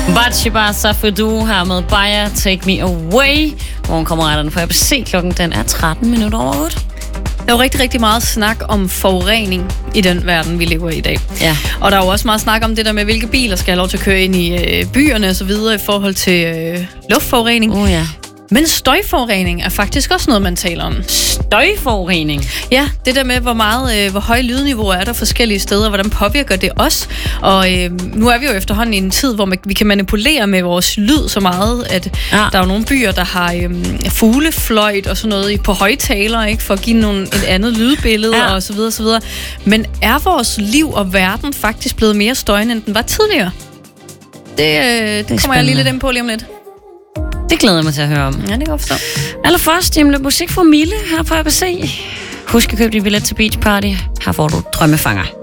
Batshiba Safedu her med Bayer Take Me Away. Morgenkammeraterne på ABC. Klokken den er 13 minutter over 8. Der er jo rigtig, rigtig meget snak om forurening i den verden, vi lever i i dag. Ja. Og der er jo også meget snak om det der med, hvilke biler skal have lov til at køre ind i byerne og så videre i forhold til luftforurening. Ja. Men støjforurening er faktisk også noget, man taler om. Støjforurening? Ja, det der med, hvor høje lydniveauer er der forskellige steder, hvordan påvirker det os. Og nu er vi jo efterhånden i en tid, hvor vi kan manipulere med vores lyd så meget, at der er jo nogle byer, der har fuglefløjt og sådan noget på højtalere, ikke, for at give et andet lydbillede og så videre, så videre. Men er vores liv og verden faktisk blevet mere støjende, end den var tidligere? Det kommer jeg lige lidt ind på lige om lidt. Det glæder jeg mig til at høre om. Ja, det kan jeg forstå. Allerførst, lidt musik fra Mille her på ABC. Husk at købe din billet til Beach Party. Her får du Drømmefanger.